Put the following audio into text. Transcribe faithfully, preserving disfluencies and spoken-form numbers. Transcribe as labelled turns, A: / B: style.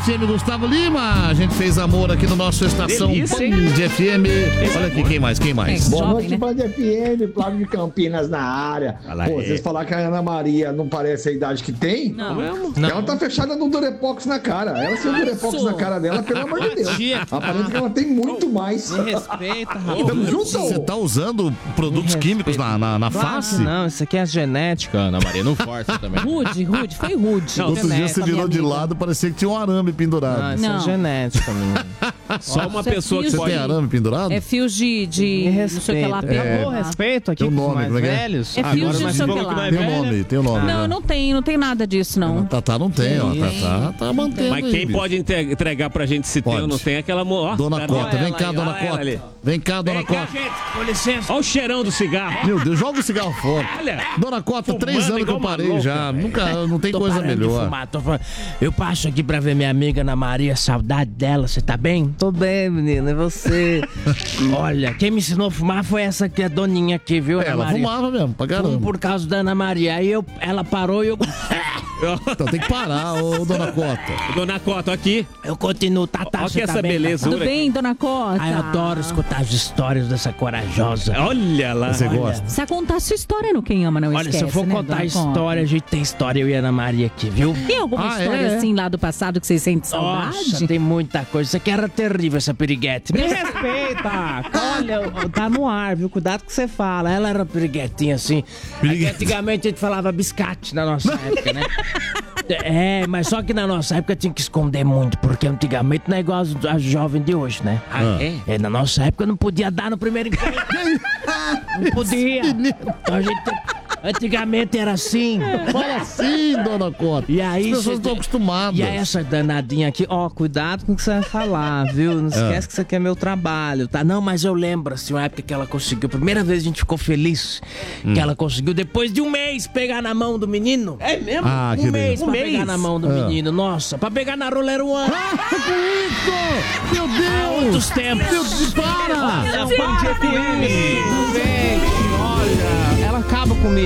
A: F M Gustavo Lima. A gente fez amor aqui no nosso Estação Band F M. Olha aqui, quem mais? Quem mais?
B: Boa noite, Band F M, Flávio de Campinas na área. Pô, vocês falaram que a Ana Maria não parece a idade que tem?
C: Não.
B: Não. Ela tá fechada no Durepox na cara. Ela sem o Durepox na cara dela, pelo amor de Deus. Aparenta que ela tem muito mais.
D: Me respeita, rapaz.
B: Tamo junto?
A: Você tá usando produtos químicos na, na, na
D: Claro
A: face?
D: que não, isso aqui é genética, Ana Maria, não força também.
C: Rude, rude, foi rude.
A: Outro dia você virou de lado, parecia que tinha um arame pendurado.
D: Não, isso
C: Não.
D: é genética, menino.
E: Só uma
C: Nossa,
E: pessoa que
C: fios
A: Você
E: pode...
A: tem arame pendurado?
C: É fios de, de
D: Me
C: não sei o que lá.
D: respeita.
C: pelo-
D: Eu respeito aqui
A: Tem um
D: com os
A: nome,
D: mais
A: como é que é?
D: velhos.
C: É fios
D: Agora,
C: de
D: mas
C: não sei o
D: falou
C: que
D: que não
C: lá.
D: é
A: Tem um
D: velho.
A: nome, tem um nome.
C: Não, não tem, não tem nada disso, não.
A: Tatá não tem, ó. Tatá tá mantendo.
E: Mas
A: aí,
E: quem
A: bicho.
E: pode entre- entregar pra gente se tem
A: Pode.
E: ou não tem é aquela... mo- Ó,
A: Dona
E: cadê
A: Cota,
E: ela
A: vem cá,
E: aí?
A: Dona
E: Olha ela ali.
A: Cota. Vem cá, Dona
E: Vem cá,
A: Cota.
E: gente.
D: Com licença.
E: Olha o cheirão do cigarro.
A: Meu Deus, joga o cigarro fora.
E: Olha.
A: Dona Cota,
E: Fumando
A: três anos que
E: igual
A: eu
E: uma
A: parei
E: louca,
A: já.
E: velho.
A: Nunca, não tem
D: Tô
A: coisa
D: parando de
A: melhor.
D: fumar, tô falando. Eu passo aqui pra ver minha amiga Ana Maria, saudade dela, você tá bem? Tô bem, menina, e você? Olha, quem me ensinou a fumar foi essa aqui, a doninha aqui, viu, Ana
A: Ela
D: Maria?
A: fumava mesmo, pra
D: Fumo
A: caramba.
D: por causa da Ana Maria, aí eu, ela parou e eu...
A: Então tem que parar, ô Dona Cota.
E: Dona Cota, aqui.
D: Eu continuo, tá, tá,
E: Olha
D: você
E: que
D: tá
E: essa
D: bem,
E: belezura.
C: Tudo bem, dona Cota?
D: Ai, eu adoro escutar as histórias dessa corajosa.
E: Olha lá.
A: Você
E: Olha.
A: gosta?
C: Precisa contar a sua história no Quem Ama Não
D: Olha,
C: Esquece,
D: se eu for
C: né,
D: contar a
C: dona Cota?
D: história, a gente tem história, eu e a Ana Maria aqui, viu?
C: Tem alguma
A: Ah,
C: história
A: é?
C: assim lá do passado que vocês sentem saudade?
D: Nossa, tem muita coisa. Isso aqui era terrível, essa piriguete. Me respeita! Olha, tá no ar, viu? Cuidado com o que você fala. Ela era piriguetinha assim.
A: Piriguete.
D: É que antigamente a gente falava biscate na nossa época, né? É, mas só que na nossa época tinha que esconder muito, porque antigamente não é igual as, as jovens de hoje, né?
A: Ah.
D: É, na nossa época não podia dar no primeiro encontro. Não podia. Então a gente... Antigamente era assim.
A: Fala assim, Dona Cota.
D: E aí,
A: As pessoas
D: cê-
A: estão acostumadas.
D: E aí essa danadinha aqui, ó, cuidado com o que você vai falar, viu? Não esquece que isso aqui é meu trabalho, tá? Não, mas eu lembro, assim, uma época que ela conseguiu, primeira vez a gente ficou feliz, que ela conseguiu, depois de um mês, pegar na mão do menino. É mesmo?
A: Ah,
D: um
A: que
D: mês
A: delícia.
D: pra
E: Um
D: pegar
E: mês?
D: na mão do
A: Ah.
D: menino. Nossa, pra pegar na rola era um ano.
A: Ah, com isso! Meu Deus!
D: Outros tempos.
A: Meu Deus, para!
D: Olha, Band F M. Gente, olha, ela acaba comigo.